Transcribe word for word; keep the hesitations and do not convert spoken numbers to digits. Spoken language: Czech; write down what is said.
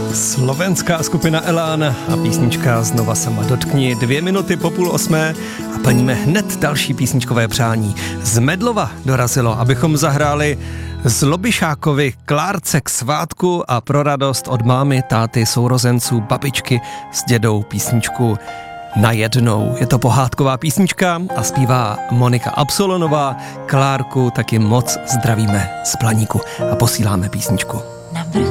Slovenská skupina Elán a písnička Znova se ma dotkni. Dvě minuty po půl osmé a plníme hned další písničkové přání. Z Medlova dorazilo, abychom zahráli Zlobišákovi Klárce k svátku a pro radost od mámy, táty, sourozenců, babičky s dědou písničku Najednou. Je to pohádková písnička a zpívá Monika Absolonová. Klárku taky moc zdravíme z Planíku a posíláme písničku.